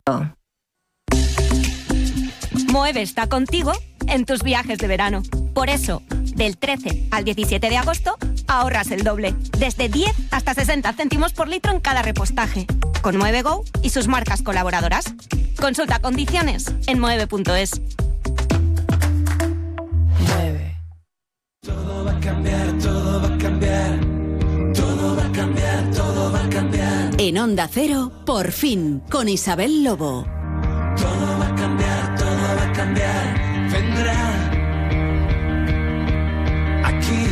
Moeve está contigo en tus viajes de verano. Por eso, del 13 al 17 de agosto, ahorras el doble. Desde 10 hasta 60 céntimos por litro en cada repostaje. Con Moeve Go y sus marcas colaboradoras. Consulta condiciones en moeve.es. Mueve. Todo va a cambiar, todo va a cambiar. Todo va a cambiar, todo va a cambiar. En Onda Cero, por fin, con Isabel Lobo. Todo va a cambiar, todo va a cambiar. Vendrá aquí.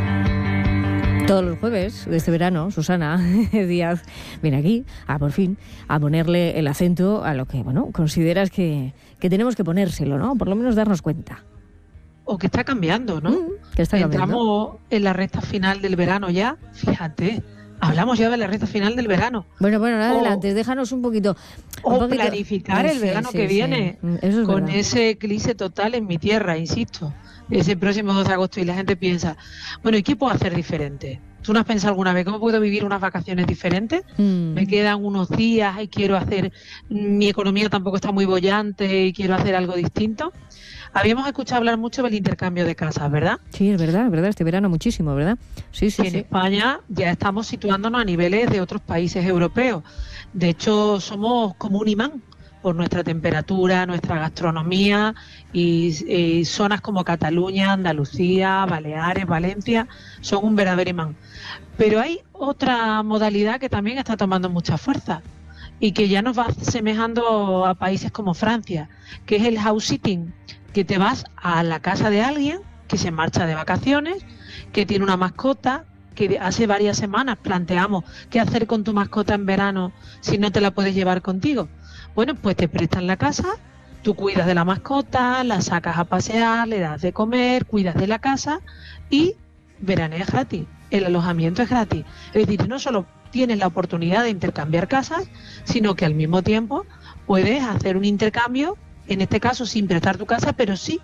Todos los jueves de este verano, Susana Díaz viene aquí, por fin, a ponerle el acento a lo que, consideras que tenemos que ponérselo, ¿no? Por lo menos darnos cuenta. O que está cambiando, ¿no? Que está cambiando. Entramos en la recta final del verano ya, fíjate. Hablamos ya de la recta final del verano. Bueno, adelante, déjanos un poquito. Planificar el verano que viene, eso es con verdad. ese eclipse total en mi tierra, insisto. Ese próximo 2 de agosto y la gente piensa, bueno, ¿y qué puedo hacer diferente? ¿Tú no has pensado alguna vez cómo puedo vivir unas vacaciones diferentes? Me quedan unos días y quiero hacer, mi economía tampoco está muy bollante y quiero hacer algo distinto. Habíamos escuchado hablar mucho del intercambio de casas, ¿verdad? Sí, es verdad, este verano muchísimo, ¿verdad? Sí. En España ya estamos situándonos a niveles de otros países europeos. De hecho, somos como un imán por nuestra temperatura, nuestra gastronomía y zonas como Cataluña, Andalucía, Baleares, Valencia, son un verdadero imán. Pero hay otra modalidad que también está tomando mucha fuerza y que ya nos va asemejando a países como Francia, que es el house sitting, que te vas a la casa de alguien que se marcha de vacaciones, que tiene una mascota, que hace varias semanas planteamos qué hacer con tu mascota en verano si no te la puedes llevar contigo. Bueno, pues te prestan la casa, tú cuidas de la mascota, la sacas a pasear, le das de comer, cuidas de la casa y veraneas gratis. El alojamiento es gratis. Es decir, no solo tienes la oportunidad de intercambiar casas, sino que al mismo tiempo puedes hacer un intercambio, en este caso sin prestar tu casa, pero sí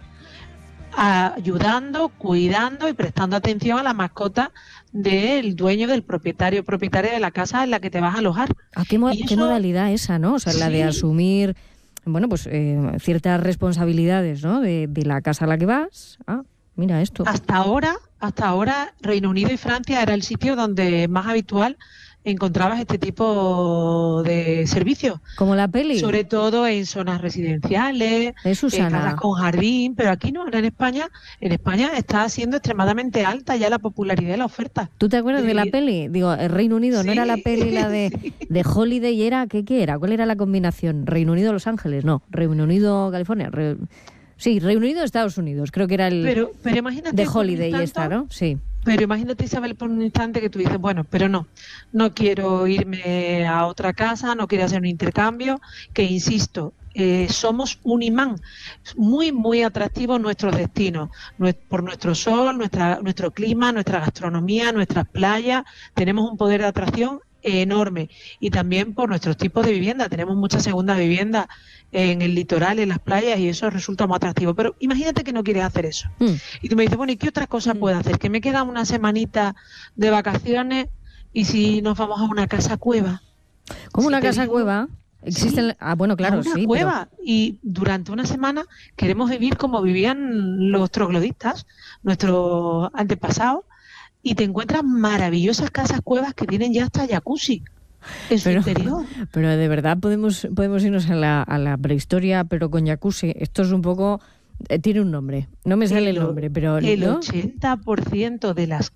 ayudando, cuidando y prestando atención a la mascota del dueño, del propietaria de la casa en la que te vas a alojar. ¿Qué modalidad esa, no? O sea, la de asumir, ciertas responsabilidades, ¿no? De la casa a la que vas. Mira esto. Hasta ahora, Reino Unido y Francia era el sitio donde más habitual encontrabas este tipo de servicios. Como la peli. Sobre todo en zonas residenciales, en casas con jardín, pero aquí no, en España está siendo extremadamente alta ya la popularidad de la oferta. ¿Tú te acuerdas de la peli? Digo, el Reino Unido, sí. ¿No era la peli la de Holiday y era, ¿qué era? ¿Cuál era la combinación? ¿Reino Unido, Los Ángeles? No, Reino Unido, California. Sí, Reino Unido, Estados Unidos, creo que era el pero imagínate de Holiday y esta, ¿no? Sí. Pero imagínate, Isabel, por un instante que tú dices, bueno, pero no quiero irme a otra casa, no quiero hacer un intercambio, que insisto, somos un imán muy, muy atractivo nuestros destinos, por nuestro sol, nuestro clima, nuestra gastronomía, nuestras playas, tenemos un poder de atracción enorme y también por nuestros tipos de vivienda, tenemos mucha segunda vivienda en el litoral, en las playas y eso resulta muy atractivo, pero imagínate que no quieres hacer eso y tú me dices, bueno, ¿y qué otra cosa puedo hacer? Que me queda una semanita de vacaciones y si nos vamos a una casa cueva. ¿Cómo una casa cueva? Existen, sí, bueno, claro, una sí, cueva y durante una semana queremos vivir como vivían los trogloditas, nuestros antepasados, y te encuentras maravillosas casas cuevas que tienen ya hasta jacuzzi en su interior. Pero de verdad podemos irnos a la prehistoria, pero con jacuzzi. Esto es un poco... tiene un nombre. No me sale el nombre, pero... El ¿no? 80% de las